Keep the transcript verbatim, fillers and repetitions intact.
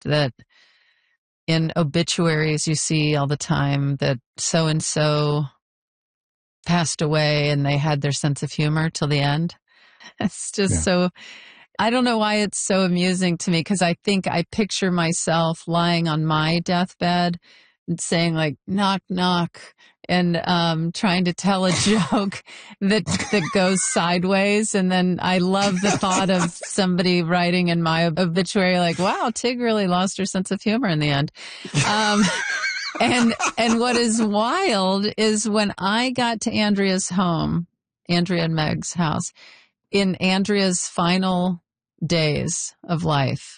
that in obituaries you see all the time that so-and-so passed away and they had their sense of humor till the end. It's just Yeah. so, I don't know why it's so amusing to me, because I think I picture myself lying on my deathbed and saying like, knock, knock, and um, trying to tell a joke that that goes sideways. And then I love the thought of somebody writing in my obituary like, wow, Tig really lost her sense of humor in the end. Um, and and what is wild is when I got to Andrea's home, Andrea and Meg's house, in Andrea's final days of life,